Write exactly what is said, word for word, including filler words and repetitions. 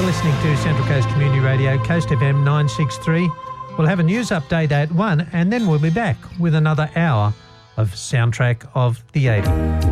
listening to Central Coast Community Radio, Coast F M nine sixty-three. We'll have a news update at one and then we'll be back with another hour of Soundtrack of the eighties.